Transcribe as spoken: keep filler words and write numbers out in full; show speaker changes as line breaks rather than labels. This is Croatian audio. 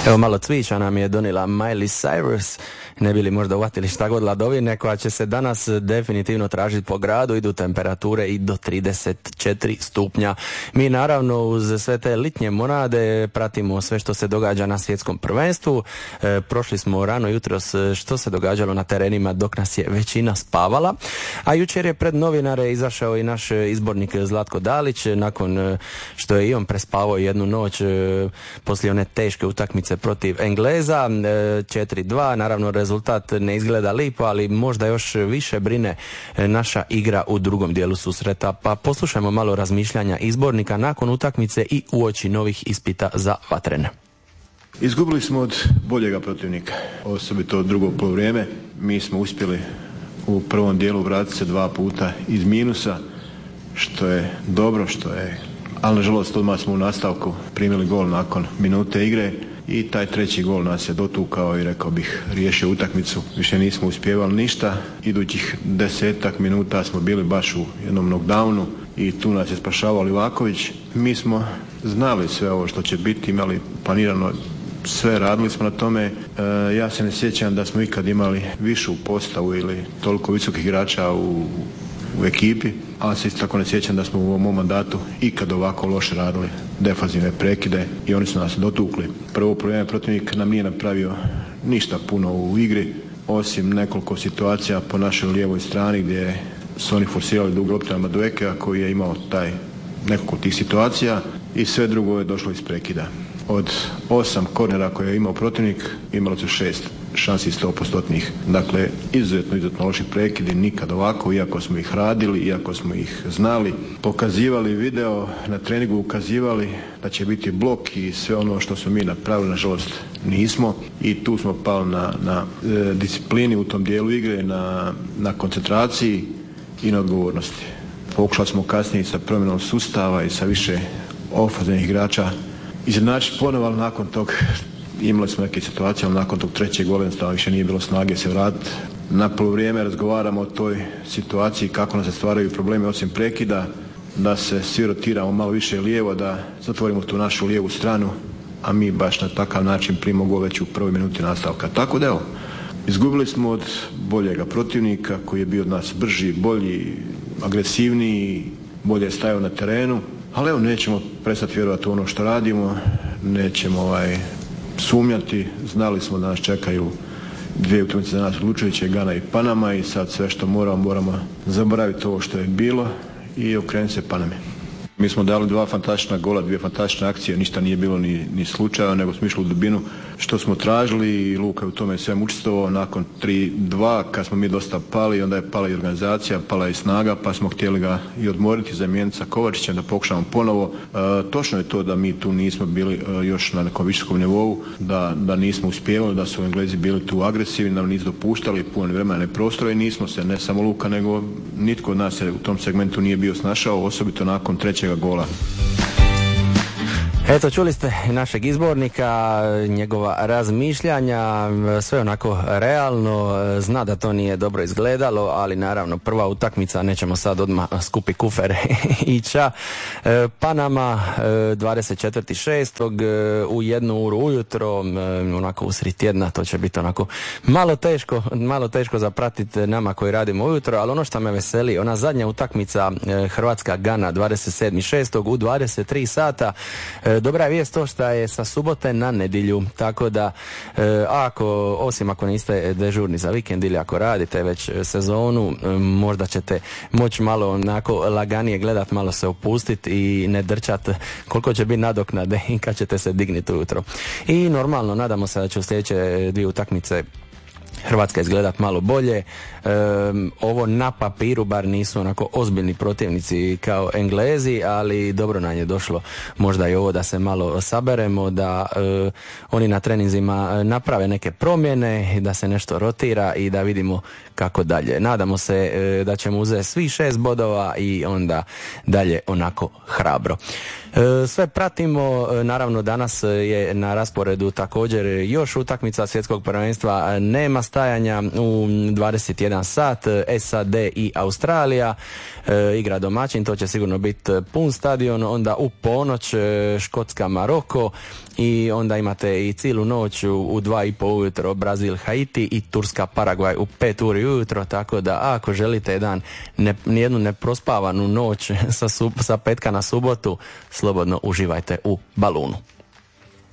Evo malo cvića nam je donijela Miley Cyrus, ne bi li možda uvatili šta god ladovine koja će se danas definitivno tražiti po gradu, idu temperature i do trideset četiri stupnja. Mi naravno uz sve te litnje monade pratimo sve što se događa na svjetskom prvenstvu. E, prošli smo rano jutros što se događalo na terenima dok nas je većina spavala, a jučer je pred novinare izašao i naš izbornik Zlatko Dalić nakon što je i on prespavao jednu noć e, poslije one teške utakmice protiv Engleza, četiri dva, naravno rezultat ne izgleda lipo, ali možda još više brine naša igra u drugom dijelu susreta, pa poslušajmo malo razmišljanja izbornika nakon utakmice i uoči novih ispita za vatrene.
Izgubili smo od boljega protivnika, osobito drugo poluvrijeme. Mi smo uspjeli u prvom dijelu vratiti se dva puta iz minusa, što je dobro, što je, ali nažalost odmah smo u nastavku primili gol nakon minute igre i taj treći gol nas je dotukao i rekao bih riješio utakmicu. Više nismo uspjevali ništa. Idućih desetak minuta smo bili baš u jednom knockdownu i tu nas je spašavao Livaković. Mi smo znali sve ovo što će biti, imali planirano sve, radili smo na tome. E, ja se ne sjećam da smo ikad imali višu postavu ili toliko visokih igrača u, u ekipi, ali se isto tako ne sjećam da smo u ovom mandatu ikad ovako loše radili defanzivne prekide i oni su nas dotukli. Prvo vrijeme protivnik nam nije napravio ništa puno u igri, osim nekoliko situacija po našoj lijevoj strani gdje su oni forsirali dug loptu na Maduekea koji je imao taj nekoliko tih situacija i sve drugo je došlo iz prekida. Od osam kornera koje je imao protivnik, imalo su šest šansi sto postotnih. Dakle, izuzetno, izuzetno loši prekidi, nikad ovako, iako smo ih radili, iako smo ih znali, pokazivali video, na treningu ukazivali da će biti blok i sve ono što smo mi napravili, nažalost, nismo. I tu smo pali na, na e, disciplini u tom dijelu igre, na, na koncentraciji i na odgovornosti. Pokušali smo kasnije sa promjenom sustava i sa više ofenzivnih igrača izjednačiti ponovo, ali nakon tog imali smo neke situacije, ali nakon tog trećeg gola jednostavno više nije bilo snage se vratiti. Na poluvrijeme razgovaramo o toj situaciji kako nam se stvaraju problemi osim prekida, da se svi rotiramo malo više lijevo, da zatvorimo tu našu lijevu stranu, a mi baš na takav način primimo gol već u prvoj minuti nastavka. Tako da evo, izgubili smo od boljega protivnika koji je bio od nas brži, bolji, agresivniji, bolje stajao na terenu. Ali evo, nećemo prestati vjerovati u ono što radimo, nećemo ovaj, sumnjati. Znali smo da nas čekaju dvije utakmice za nas odlučujuće, Gana i Panama, i sad sve što moramo, moramo zaboraviti ovo što je bilo i okrenuti se Paname. Mi smo dali dva fantastična gola, dvije fantastične akcije, ništa nije bilo ni, ni slučaja, nego smo išli u dubinu što smo tražili i Luka je u tome sve učestvovao. Nakon tri dva, kad smo mi dosta pali, onda je pala i organizacija, pala i snaga, pa smo htjeli ga i odmoriti, zamijeniti sa Kovačićem, da pokušamo ponovo. E, točno je to da mi tu nismo bili e, još na nekom visokom nivou, da, da nismo uspjevali, da su Englezi bili tu agresivni, da nisu dopuštali puno vremena i prostora i nismo se, ne samo Luka, nego nitko od nas se u tom segmentu nije bio snašao, osobito nakon trećega gola.
Eto, čuli ste našeg izbornika, njegova razmišljanja, sve onako realno, zna da to nije dobro izgledalo, ali naravno prva utakmica, nećemo sad odmah skupi kufer i ča. Panama dvadeset četvrtog šestog u jednu uru ujutro, onako usred tjedna, to će biti onako malo teško, malo teško zapratiti nama koji radimo ujutro, ali ono što me veseli, ona zadnja utakmica Hrvatska-Gana dvadeset sedmog šestog u dvadeset tri sata. Dobra je vijest to što je sa subote na nedjelju, tako da e, ako, osim ako niste dežurni za vikend ili ako radite već sezonu, e, možda ćete moći malo onako laganije gledat, malo se opustiti i ne drčat koliko će biti nadoknade i kad ćete se digniti ujutro. I normalno, nadamo se da će u sljedeće dvije utakmice Hrvatska izgledat malo bolje. E, ovo na papiru bar nisu onako ozbiljni protivnici kao Englezi, ali dobro nam je došlo možda i ovo da se malo saberemo, da e, oni na treninzima naprave neke promjene, da se nešto rotira i da vidimo kako dalje. Nadamo se e, da ćemo uzeti svi šest bodova i onda dalje onako hrabro. E, sve pratimo, e, naravno danas je na rasporedu također još utakmica svjetskog prvenstva, nema stajanja u dvadeset jedan sat, S A D i Australija, e, igra domaćin, to će sigurno biti pun stadion, onda u ponoć e, Škotska Maroko i onda imate i cijelu noć u, u dva i pol ujutro Brazil Haiti i Turska Paragvaj u pet uri ujutro, tako da ako želite jedan ne, nijednu neprospavanu noć sa, sub, sa petka na subotu, slobodno uživajte u balunu.